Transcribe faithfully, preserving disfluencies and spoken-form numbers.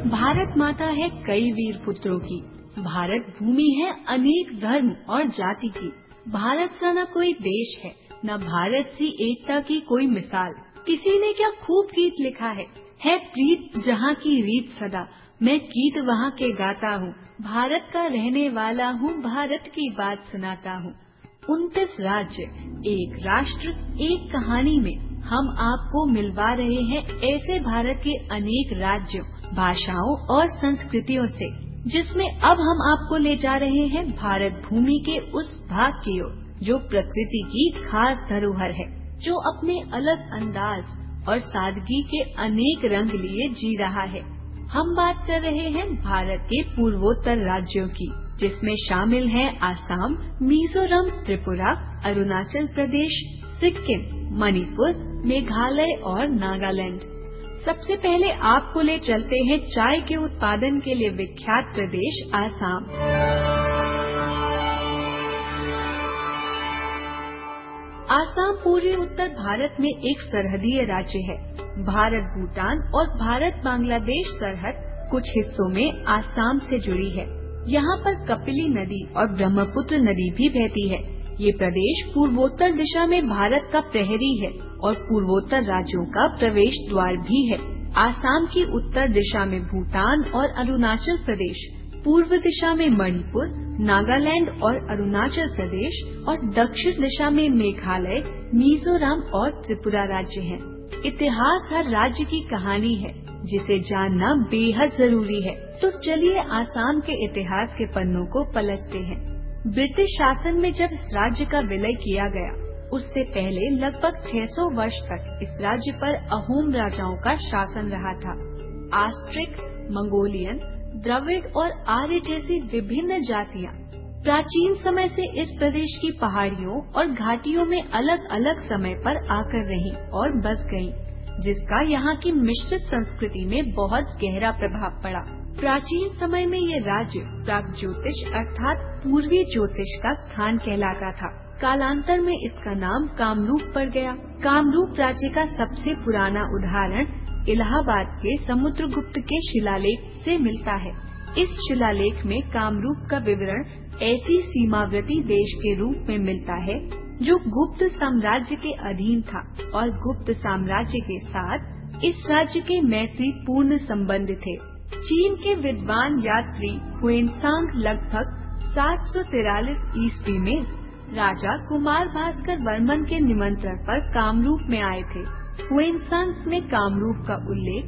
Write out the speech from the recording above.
भारत माता है कई वीर पुत्रों की, भारत भूमि है अनेक धर्म और जाति की। भारत सा न कोई देश है, न भारत सी एकता की कोई मिसाल। किसी ने क्या खूब गीत लिखा है, है प्रीत जहाँ की रीत सदा, मैं गीत वहाँ के गाता हूँ। भारत का रहने वाला हूँ, भारत की बात सुनाता हूँ। उनतीस राज्य एक राष्ट्र एक कहानी में हम आपको मिलवा रहे हैं ऐसे भारत के अनेक राज्यों, भाषाओं और संस्कृतियों से, जिसमें अब हम आपको ले जा रहे हैं भारत भूमि के उस भाग की ओर जो प्रकृति की खास धरोहर है, जो अपने अलग अंदाज और सादगी के अनेक रंग लिए जी रहा है। हम बात कर रहे हैं भारत के पूर्वोत्तर राज्यों की, जिसमें शामिल हैं आसाम, मिजोरम, त्रिपुरा, अरुणाचल प्रदेश, सिक्किम, मणिपुर, मेघालय और नागालैंड। सबसे पहले आपको ले चलते हैं चाय के उत्पादन के लिए विख्यात प्रदेश आसाम। आसाम पूर्वी उत्तर भारत में एक सरहदीय राज्य है। भारत भूटान और भारत बांग्लादेश सरहद कुछ हिस्सों में आसाम से जुड़ी है। यहाँ पर कपिली नदी और ब्रह्मपुत्र नदी भी बहती है। ये प्रदेश पूर्वोत्तर दिशा में भारत का प्रहरी है और पूर्वोत्तर राज्यों का प्रवेश द्वार भी है। आसाम की उत्तर दिशा में भूटान और अरुणाचल प्रदेश, पूर्व दिशा में मणिपुर, नागालैंड और अरुणाचल प्रदेश और दक्षिण दिशा में मेघालय, मिजोरम और त्रिपुरा राज्य हैं। इतिहास हर राज्य की कहानी है, जिसे जानना बेहद जरूरी है। तो चलिए आसाम के इतिहास के पन्नों को पलटते हैं। ब्रिटिश शासन में जब इस राज्य का विलय किया गया, उससे पहले लगभग छह सौ वर्ष तक इस राज्य पर अहोम राजाओं का शासन रहा था। आस्ट्रिक, मंगोलियन, द्रविड़ और आर्य जैसी विभिन्न जातियां प्राचीन समय से इस प्रदेश की पहाड़ियों और घाटियों में अलग अलग समय पर आकर रहीं और बस गयीं, जिसका यहाँ की मिश्रित संस्कृति में बहुत गहरा प्रभाव पड़ा। प्राचीन समय में ये राज्य प्रागज्योतिष अर्थात पूर्वी ज्योतिष का स्थान कहलाता था। कालांतर में इसका नाम कामरूप पड़ गया। कामरूप राज्य का सबसे पुराना उदाहरण इलाहाबाद के समुद्रगुप्त के शिलालेख से मिलता है। इस शिलालेख में कामरूप का विवरण ऐसी सीमावर्ती देश के रूप में मिलता है जो गुप्त साम्राज्य के अधीन था और गुप्त साम्राज्य के साथ इस राज्य के मैत्रीपूर्ण संबंध थे। चीन के विद्वान यात्री हुएनसांग लगभग सात सौ तिरालीस ईस्वी में राजा कुमार भास्कर वर्मन के निमंत्रण पर कामरूप में आए थे। हुएनसांग ने कामरूप का उल्लेख